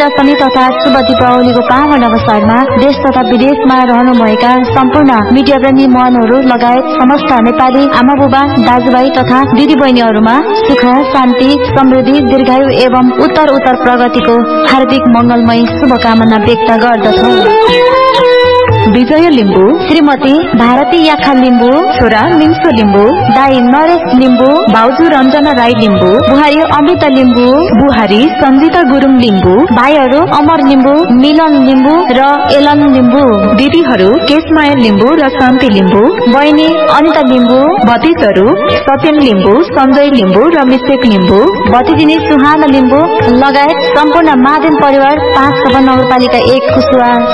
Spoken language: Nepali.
दशमी तथा शुभ दीपावलीको पावन अवसरमा देश तथा विदेशमा रहनुभएका सम्पूर्ण मीडियाप्रेमी मनहरू लगायत समस्त नेपाली आमा बुबा दाजुभाइ तथा दिदी बहिनीहरूमा सुख शान्ति समृद्धि दीर्घायु एवं उत्तर प्रगतिको हार्दिक मंगलमय शुभकामना व्यक्त गर्दछु। विजय लिम्बू, श्रीमती भारती याखा लिम्बू, छोरा मिन्सो लिम्बू, दाई नरेश लिम्बू, भाउजू रञ्जना राई लिम्बू, बुहारी अमृता लिम्बू, बुहारी सञ्जिता गुरुङ लिम्बू, भाइहरू अमर लिम्बू, मिलन लिम्बू र एलन लिम्बू, दिदीहरू केशमाया लिम्बू र शान्ति लिम्बू, बहिनी अनिता लिम्बू, भतिजहरू सत्यन लिम्बू, सञ्जय लिम्बू र मिसेक लिम्बू, भतिजिनी सुहाना लिम्बू लगायत सम्पूर्ण महादेव परिवार 5 नगरपालिका 1 कुसुवा